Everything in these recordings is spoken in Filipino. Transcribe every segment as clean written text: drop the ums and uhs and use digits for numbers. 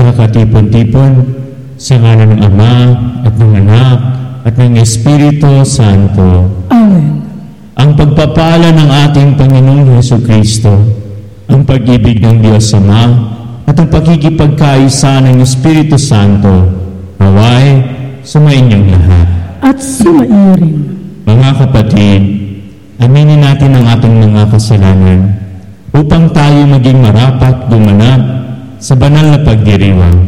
nagkakatipon-tipon sa ngalan ng Ama at ng Anak at ng Espiritu Santo. Amen. Ang pagpapala ng ating Panginoong Hesukristo, ang pag-ibig ng Diyos Ama at ang pagkikipagkaisa ng Espiritu Santo, naway sumainyong lahat. At sumaiyo rin. Mga kapatid, aminin natin ang ating mga kasalanan upang tayo maging marapat gumanap sa banal na pagdiriwang.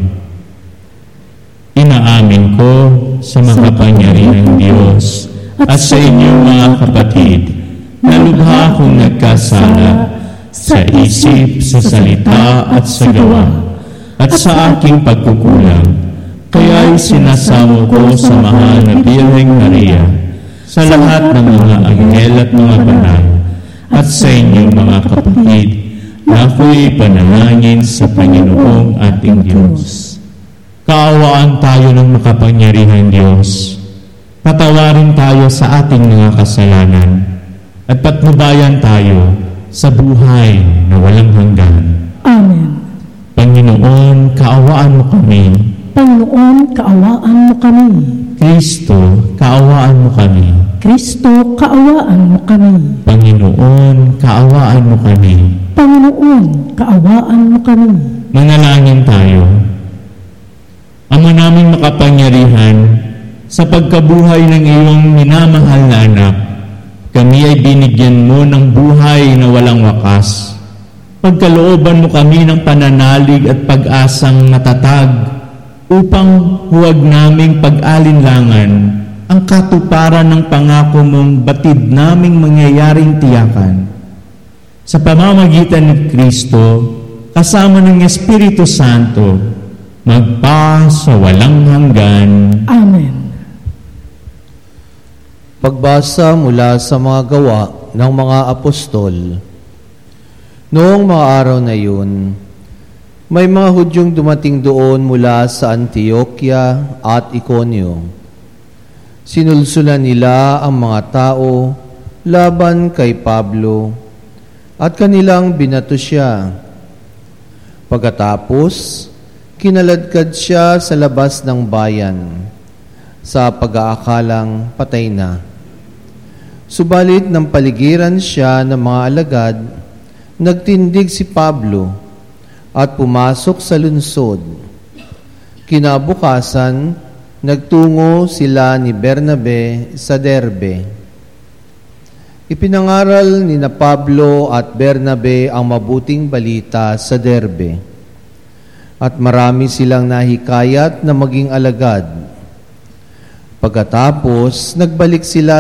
Inaamin ko sa makapangyarihang Diyos at sa inyong mga kapatid na lubha akong nagkasala sa isip, sa salita at sa gawa at sa aking pagkukulang. Kaya'y sinasamo ko sa mahal na Birheng Maria, sa lahat ng mga anghel at mga banal, at sa inyong mga kapatid na ako'y panalangin sa Panginoong ating Diyos. Kaawaan tayo ng makapangyarihang Diyos. Patawarin tayo sa ating mga kasalanan at patnubayan tayo sa buhay na walang hanggan. Amen. Panginoon, kaawaan mo kami. Panginoon, kaawaan mo kami. Kristo, kaawaan mo kami. Kristo, kaawaan mo kami. Panginoon, kaawaan mo kami. Panginoon, kaawaan mo kami. Manalangin tayo. Ama namin makapangyarihan, sa pagkabuhay ng iyong minamahal na anak, kami ay binigyan mo ng buhay na walang wakas. Pagkalooban mo kami ng pananalig at pag-asang natatag upang huwag naming pag-alinlangan ang katuparan ng pangako mong batid naming mangyayaring tiyakan. Sa pamamagitan ni Kristo, kasama ng Espiritu Santo, magpa sa walang hanggan. Amen. Pagbasa mula sa mga gawa ng mga apostol. Noong mga araw na yun, may mga Hudyong dumating doon mula sa Antioquia at Iconio. Sinulsulan nila ang mga tao laban kay Pablo at kanilang binato siya. Pagkatapos, kinaladkad siya sa labas ng bayan sa pag-aakalang patay na. Subalit ng paligiran siya ng mga alagad, nagtindig si Pablo at pumasok sa lungsod. Kinabukasan, nagtungo sila ni Bernabe sa Derbe. Ipinangaral ni na Pablo at Bernabe ang mabuting balita sa Derbe, at marami silang nahikayat na maging alagad. Pagkatapos, nagbalik sila